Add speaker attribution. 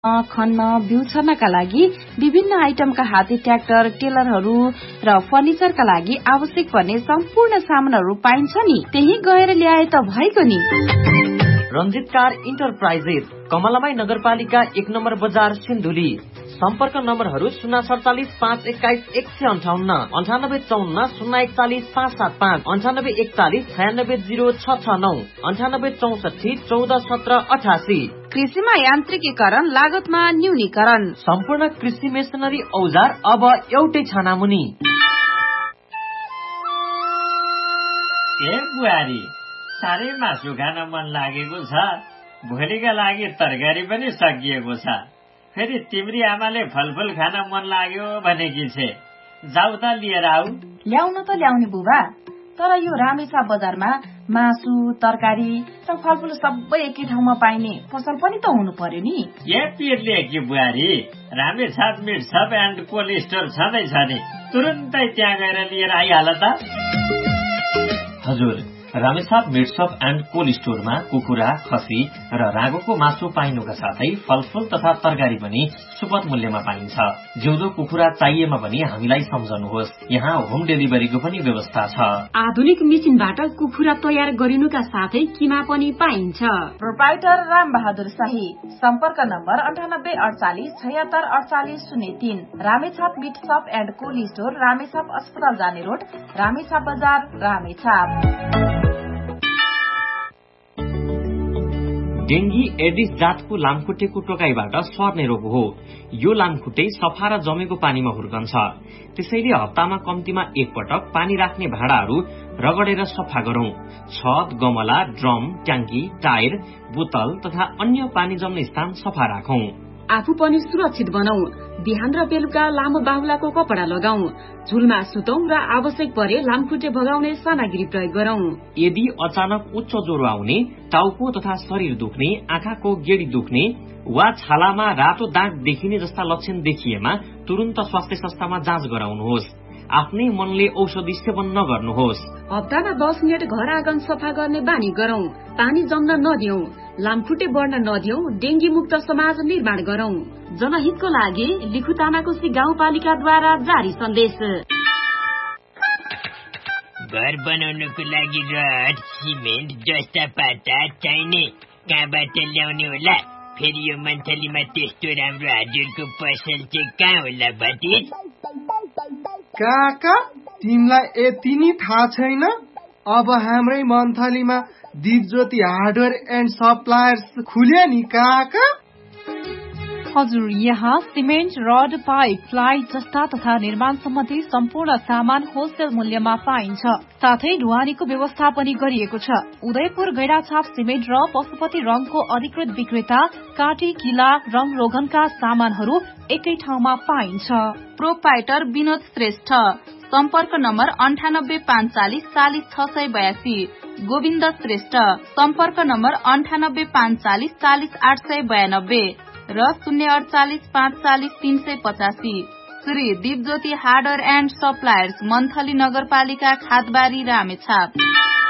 Speaker 1: खन्न बिउ छर्नका लागि विभिन्न आइटमका हाते ट्र्याक्टर, टेलरहरू र फर्निचरका लागि आवश्यक पर्ने सम्पूर्ण सामानहरू पाइन्छ नि। त्यही गएर ल्याए त भइगयो नि।
Speaker 2: रञ्जित कार इन्टरप्राइजेस, कमलामाई नगरपालिका 1 नम्बर बजार, सिन्धुली। सम्पर्क नम्बरहरू 047 521 158, 9854 041 575, 9841 96 0669, 9864 14 17 88।
Speaker 1: कृषिमा यान्त्रिकीकरण, लागतमा न्यूनीकरण,
Speaker 2: सम्पूर्ण कृषि मेसिनरी औजार अब एउटै छानामुनि।
Speaker 3: ए बुहारी, साह्रै मासु खान मन लागेको छ। भोलिका लागि तरकारी पनि सकिएको छ। फेरि तिम्री आमाले फलफुल खान मन लाग्यो भनेकी छे। जाऊ त लिएर आऊ।
Speaker 1: ल्याउन त ल्याउने बुबा, तर यो रामेछाप बजारमा मासु, तरकारी र फलफुल सबै एकै ठाउँमा पाइने पसल पनि त हुनु पर्यो नि।
Speaker 3: ए पिरले कि बुहारी, Ramechhap meet shop and cold store छँदैछ नि, तुरुन्तै त्यहाँ गएर लिएर आइहाल त।
Speaker 2: हजुर, Ramechhap meet shop and cold स्टोरमा कुखुरा, खसी र रागोको मासु पाइनुका साथै फलफुल तथा तरकारी पनि सुपथ मूल्यमा पाइन्छ। जिउँदो कुखुरा चाहिएमा पनि हामीलाई सम्झनुहोस्, यहाँ होम डेलिभरीको पनि व्यवस्था छ।
Speaker 4: आधुनिक मेसिनबाट कुखुरा तयार गरिनुका साथै किमा पनि पाइन्छ।
Speaker 1: प्रोप्राइटर राम बहादुर शाही, सम्पर्क number 98 48 76 48 03। Ramechhap meet shop and cold store, Ramechhap अस्पताल जाने रोड, रामेछाप बजार, रामेछाप।
Speaker 2: डेंगी एडिस जातको लामखुट्टेको टोकाइबाट सर्ने रोग हो। यो लामखुट्टे सफा र जमेको पानीमा हुर्कन्छ। त्यसैले हप्तामा कम्तीमा एक पटक पानी राख्ने भाँडाहरू रगडेर सफा गरौं। छत, गमला, ड्रम, ट्याङ्की, टायर, बोतल तथा अन्य पानी जम्ने स्थान सफा राखौं।
Speaker 4: आफू पनि सुरक्षित बनाऊ। बिहान र बेलुका लामो बाहुलाको कपडा लगाऊ। झुलमा सुतौं र आवश्यक परे लामखुट्टे भगाउने सामग्री प्रयोग गरौं।
Speaker 2: यदि अचानक उच्च ज्वरो आउने, टाउको तथा शरीर दुख्ने, आँखाको गेडी दुख्ने वा छालामा रातो दाग देखिने जस्ता लक्षण देखिएमा तुरन्त स्वास्थ्य संस्थामा जाँच गराउनुहोस्। आफ्नै मनले औषधि सेवन नगर्नुहोस्।
Speaker 4: हप्तामा 10 मिनट घर आँगन सफा गर्ने बानी गरौं। पानी जम्न नदिऊ। लामखुट्टे बढ्न नदिऊ। डेंगी मुक्त समाज निर्माण गरौं। जनहितको लागि लिखु तामाकोसी गाउँपालिकाद्वारा जारी सन्देश।
Speaker 5: घर बनाउनको लागि रड, सिमेन्ट जस्ता पाटा चाहिने कहाँबाट ल्याउने होला? फेरि यो मन्थलीमा त्यस्तो राम्रो हजुरको पसल चाहिँ कहाँ होला भतिज?
Speaker 6: काका, तिमीलाई यति नि थाहा छैन? अब हाम्रै मन्थलीमा दीपज्योति हार्डवेयर एन्ड सप्लायर्स खुल्यो नि काका।
Speaker 7: हजुर, यहाँ सिमेन्ट, रड, पाइप, प्लाई जस्ता तथा निर्माण सम्बन्धी सम्पूर्ण सामान होलसेल मूल्यमा पाइन्छ। साथै ढुवानीको व्यवस्था पनि गरिएको छ। उदयपुर गैडाछाप सिमेन्ट र पशुपति रंगको अधिकृत विक्रेता काटी, किला, रंग रोगनका सामानहरू एकै ठाउँमा पाइन्छ।
Speaker 1: प्रोप्राइटर विनोद श्रेष्ठ, सम्पर्क नम्बर 98 45 40 682। गोविन्द श्रेष्ठ, सम्पर्क नम्बर 98 45 40 892 र 048 540 385। Shri Deepjyoti hardware and suppliers, monthly नगरपालिका, खादबारी, रामेछाप।